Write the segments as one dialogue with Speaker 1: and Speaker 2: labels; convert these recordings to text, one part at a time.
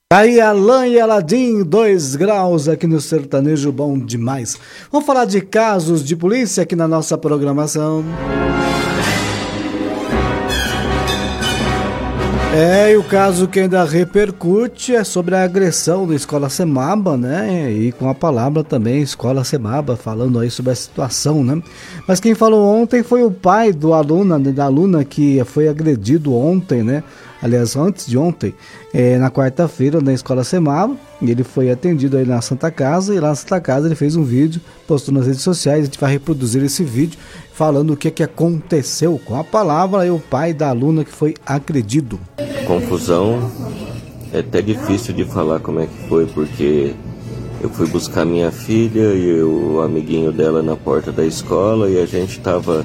Speaker 1: Aí Alan e Aladim, 2 graus aqui no Sertanejo Bom Demais. Vamos falar de casos de polícia aqui na nossa programação. E o caso que ainda repercute é sobre a agressão da Escola Semaba, né? E com a palavra também Escola Semaba, falando aí sobre a situação, né? Mas quem falou ontem foi o pai da aluna que foi agredido ontem, né? Aliás, antes de ontem, na quarta-feira, na Escola Semaba, ele foi atendido aí na Santa Casa, e lá na Santa Casa ele fez um vídeo, postou nas redes sociais. A gente vai reproduzir esse vídeo, falando o que aconteceu. Com a palavra aí o pai da aluna que foi agredido.
Speaker 2: Confusão, é até difícil de falar como é que foi, porque eu fui buscar minha filha e o amiguinho dela na porta da escola, e a gente estava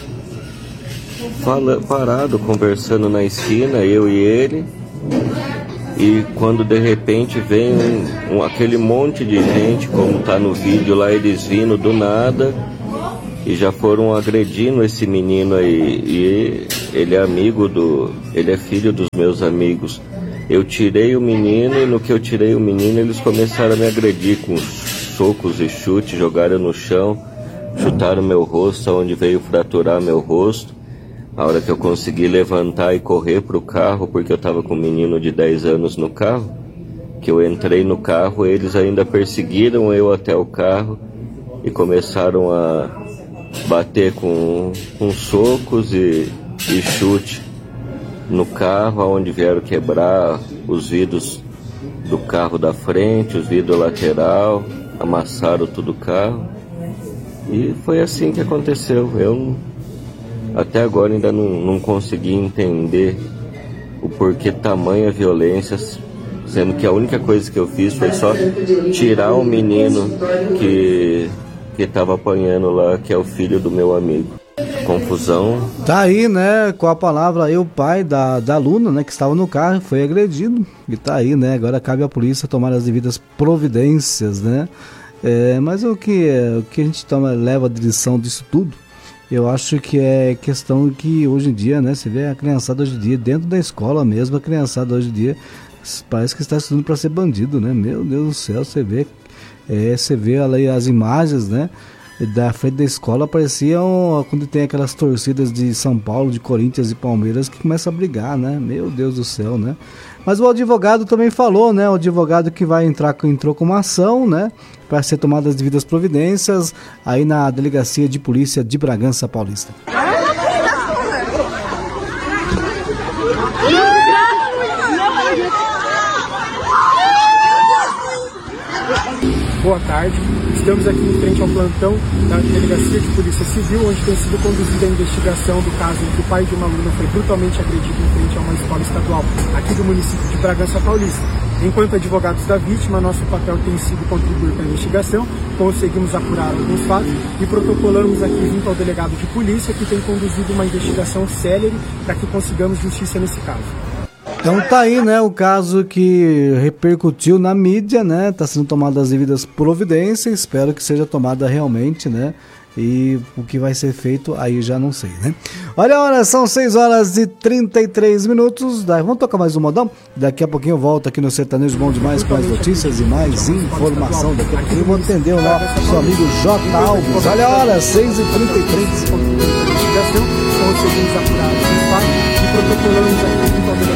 Speaker 2: parado, conversando na esquina, eu e ele, e quando de repente vem aquele monte de gente, como tá no vídeo lá, eles vindo do nada e já foram agredindo esse menino aí, e ele é filho dos meus amigos. Eu tirei o menino, e no que eu tirei o menino, eles começaram a me agredir com socos e chutes, jogaram no chão, chutaram meu rosto, onde veio fraturar meu rosto. A hora que eu consegui levantar e correr pro carro, porque eu tava com um menino de 10 anos no carro, que eu entrei no carro, eles ainda perseguiram eu até o carro e começaram a bater com socos e chute no carro, onde vieram quebrar os vidros do carro da frente, os vidros lateral, amassaram tudo o carro. E foi assim que aconteceu. Eu até agora ainda não consegui entender o porquê tamanha violência, sendo que a única coisa que eu fiz foi só tirar o menino que estava apanhando lá, que é o filho do meu amigo. Confusão.
Speaker 1: Tá aí, né, com a palavra aí o pai da aluna, né, que estava no carro, foi agredido, e tá aí, né, agora cabe à polícia tomar as devidas providências, né, mas o que a gente leva de lição disso tudo, eu acho que é questão que hoje em dia, né, você vê a criançada hoje em dia, dentro da escola mesmo, a criançada hoje em dia parece que está estudando para ser bandido, né, meu Deus do céu, você vê ali as imagens, né, da frente da escola, pareciam quando tem aquelas torcidas de São Paulo, de Corinthians e Palmeiras que começam a brigar, né, meu Deus do céu, né. Mas o advogado também falou, né, o advogado que entrou com uma ação, né, para ser tomadas as devidas providências aí na Delegacia de Polícia de Bragança Paulista.
Speaker 3: Boa tarde, estamos aqui em frente ao plantão da Delegacia de Polícia Civil, onde tem sido conduzida a investigação do caso em que o pai de uma aluna foi brutalmente agredido em frente a uma escola estadual aqui do município de Bragança Paulista. Enquanto advogados da vítima, nosso papel tem sido contribuir para a investigação, conseguimos apurar alguns fatos e protocolamos aqui junto ao delegado de polícia, que tem conduzido uma investigação célere para que consigamos justiça nesse caso.
Speaker 1: Então tá aí, né, o caso que repercutiu na mídia, né, tá sendo tomada as devidas providências, espero que seja tomada realmente, né, e o que vai ser feito aí já não sei, né. Olha a hora, são 6h33, vamos tocar mais um modão? Daqui a pouquinho eu volto aqui no Sertanejo Bom Demais com as notícias e mais informação. Daqui a pouquinho eu vou atender o nosso amigo J. Alves. Olha a hora, 6h33.
Speaker 3: Conseguimos apurar os fatos e protocolamos aqui junto ao delegado